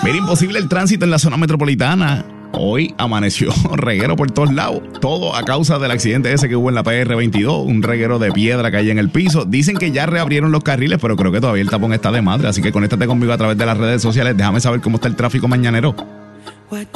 Mira, imposible el tránsito en la zona metropolitana. Hoy amaneció reguero por todos lados. Todo a causa del accidente ese que hubo en la PR22. Un reguero de piedra que hay en el piso. Dicen que ya reabrieron los carriles, pero creo que todavía el tapón está de madre. Así que conéctate conmigo a través de las redes sociales. Déjame saber cómo está el tráfico mañanero.